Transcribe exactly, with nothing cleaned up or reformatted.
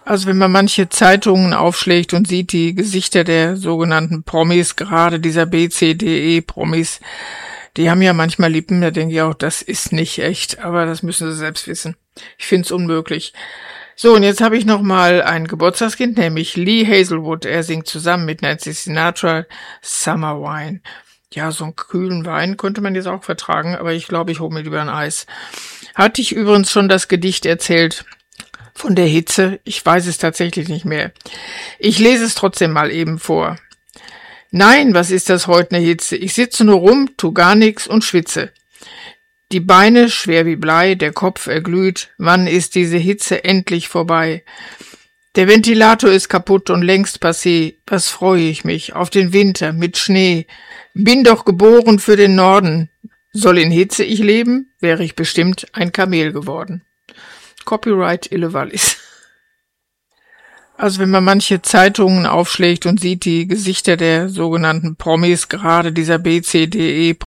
Also wenn man manche Zeitungen aufschlägt und sieht die Gesichter der sogenannten Promis, gerade dieser B C D E-Promis, die haben ja manchmal Lippen, da denke ich auch, das ist nicht echt, aber das müssen sie selbst wissen. Ich finde es unmöglich. So, und jetzt habe ich noch mal ein Geburtstagskind, nämlich Lee Hazelwood. Er singt zusammen mit Nancy Sinatra Summer Wine. Ja, so einen kühlen Wein könnte man jetzt auch vertragen, aber ich glaube, ich hole mir lieber ein Eis. Hatte ich übrigens schon das Gedicht erzählt von der Hitze? Ich weiß es tatsächlich nicht mehr. Ich lese es trotzdem mal eben vor. Nein, was ist das heute ne Hitze? Ich sitze nur rum, tu gar nix und schwitze. Die Beine schwer wie Blei, der Kopf erglüht. Wann ist diese Hitze endlich vorbei? Der Ventilator ist kaputt und längst passé. Was freue ich mich auf den Winter mit Schnee. Bin doch geboren für den Norden. Soll in Hitze ich leben, wäre ich bestimmt ein Kamel geworden. Copyright Ille Wallis. Also wenn man manche Zeitungen aufschlägt und sieht die Gesichter der sogenannten Promis, gerade dieser B C D E